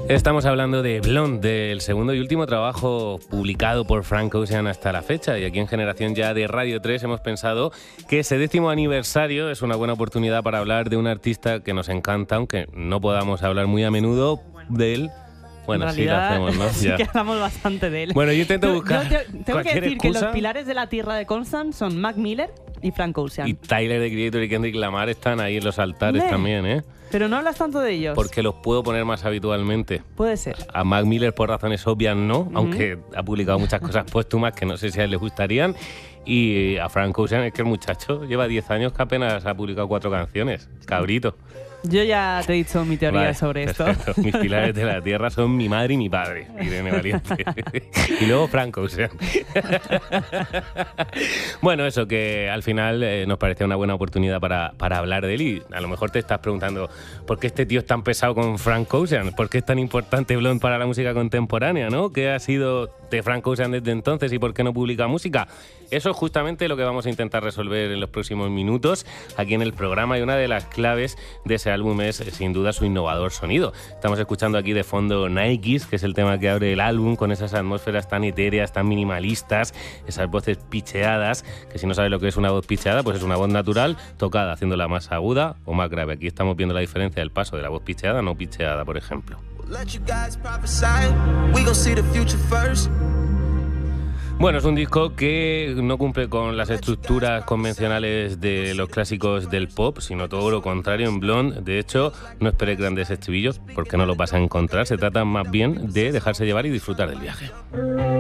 Estamos hablando de Blonde, del segundo y último trabajo publicado por Frank Ocean hasta la fecha, y aquí en Generación Ya de Radio 3 hemos pensado que ese 10º aniversario es una buena oportunidad para hablar de un artista que nos encanta, aunque no podamos hablar muy a menudo de él. Bueno, sí lo hacemos, ¿no? Sí que hablamos bastante de él. Bueno, yo intento buscar tengo que decir excusa. que los pilares de la tierra de Constant son Mac Miller y Frank Ocean. Y Tyler, The Creator y Kendrick Lamar están ahí en los altares también, ¿eh? Pero no hablas tanto de ellos. Porque los puedo poner más habitualmente. Puede ser. A Mac Miller por razones obvias no, aunque ha publicado muchas cosas póstumas que no sé si a él le gustarían. Y a Frank Ocean es que el muchacho lleva 10 años que apenas ha publicado 4 canciones. Cabrito. Yo ya te he dicho mi teoría sobre esto. Perfecto. Mis pilares de la tierra son mi madre y mi padre, Irene Valiente. Y luego Frank Ocean. Bueno, eso, que al final nos parecía una buena oportunidad para hablar de él. Y a lo mejor te estás preguntando, ¿por qué este tío es tan pesado con Frank Ocean? ¿Por qué es tan importante Blonde para la música contemporánea, ¿no? ¿Qué ha sido de Frank Ocean desde entonces y por qué no publica música? Eso es justamente lo que vamos a intentar resolver en los próximos minutos aquí en el programa, y una de las claves de ese álbum es sin duda su innovador sonido. Estamos escuchando aquí de fondo Nikes, que es el tema que abre el álbum, con esas atmósferas tan etéreas, tan minimalistas, esas voces pitcheadas, que si no sabes lo que es una voz pitcheada, pues es una voz natural tocada, haciéndola más aguda o más grave. Aquí estamos viendo la diferencia del paso de la voz pitcheada a no pitcheada, por ejemplo. Bueno, es un disco que no cumple con las estructuras convencionales de los clásicos del pop, sino todo lo contrario en Blonde. De hecho, no esperes grandes estribillos porque no los vas a encontrar. Se trata más bien de dejarse llevar y disfrutar del viaje.